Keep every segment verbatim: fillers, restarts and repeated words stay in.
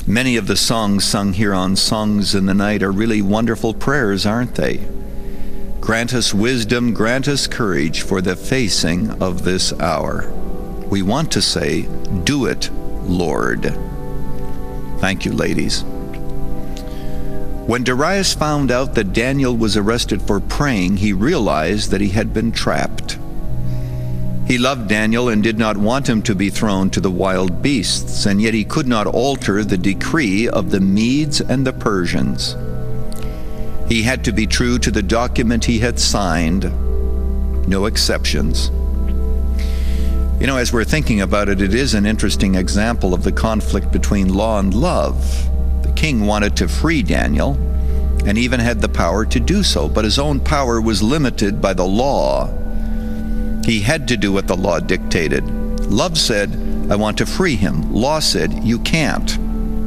Many of the songs sung here on Songs in the Night are really wonderful prayers, aren't they? Grant us wisdom, grant us courage for the facing of this hour. We want to say, do it, Lord. Thank you, ladies. When Darius found out that Daniel was arrested for praying, he realized that he had been trapped. He loved Daniel and did not want him to be thrown to the wild beasts, and yet he could not alter the decree of the Medes and the Persians. He had to be true to the document he had signed, no exceptions. You know, as we're thinking about it, it is an interesting example of the conflict between law and love. The king wanted to free Daniel, and even had the power to do so, but his own power was limited by the law. He had to do what the law dictated. Love said, I want to free him. Law said, you can't.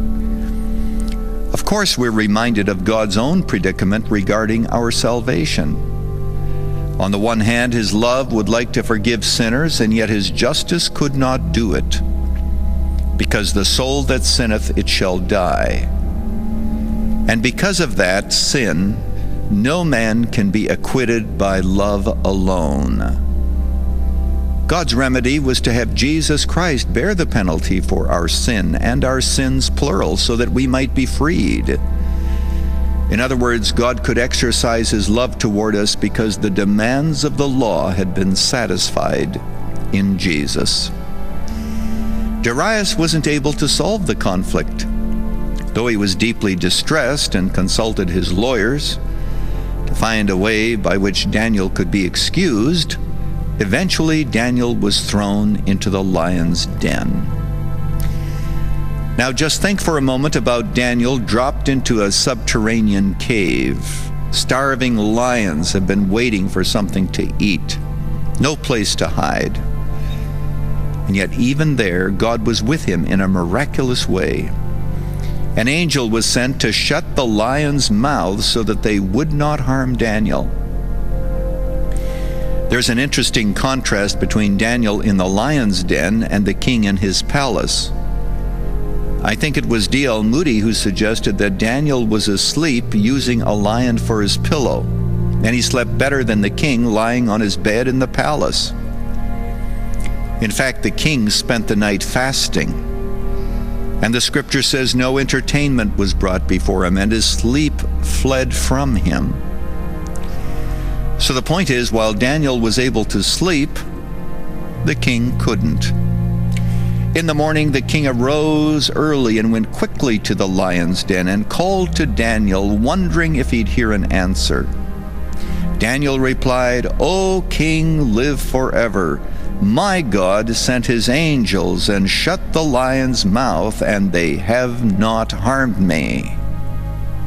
Of course, we're reminded of God's own predicament regarding our salvation. On the one hand, his love would like to forgive sinners, and yet his justice could not do it. Because the soul that sinneth, it shall die. And because of that sin, no man can be acquitted by love alone. God's remedy was to have Jesus Christ bear the penalty for our sin, and our sins plural, so that we might be freed. In other words, God could exercise his love toward us because the demands of the law had been satisfied in Jesus. Darius wasn't able to solve the conflict. Though he was deeply distressed and consulted his lawyers to find a way by which Daniel could be excused, eventually Daniel was thrown into the lion's den. Now just think for a moment about Daniel dropped into a subterranean cave. Starving lions have been waiting for something to eat, no place to hide. And yet even there, God was with him in a miraculous way. An angel was sent to shut the lions' mouths so that they would not harm Daniel. There's an interesting contrast between Daniel in the lion's den and the king in his palace. I think it was D L Moody who suggested that Daniel was asleep using a lion for his pillow, and he slept better than the king lying on his bed in the palace. In fact, the king spent the night fasting, and the scripture says no entertainment was brought before him, and his sleep fled from him. So the point is, while Daniel was able to sleep, the king couldn't. In the morning, the king arose early and went quickly to the lion's den and called to Daniel, wondering if he'd hear an answer. Daniel replied, O king, live forever. My God sent his angels and shut the lion's mouth, and they have not harmed me.